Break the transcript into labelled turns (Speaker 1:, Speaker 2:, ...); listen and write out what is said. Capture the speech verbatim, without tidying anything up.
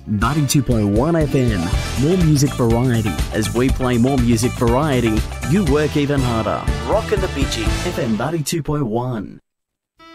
Speaker 1: ninety-two point one F M. More music variety. As we play more music variety, you work even harder. Rock and the Bee Gees. F M ninety-two point one.